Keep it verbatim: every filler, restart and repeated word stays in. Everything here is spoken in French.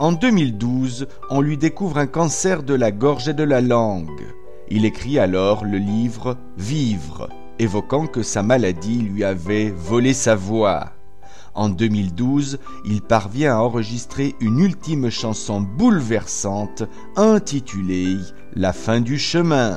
En deux mille douze, on lui découvre un cancer de la gorge et de la langue. Il écrit alors le livre « Vivre », évoquant que sa maladie lui avait volé sa voix. En deux mille douze, il parvient à enregistrer une ultime chanson bouleversante intitulée « La fin du chemin ».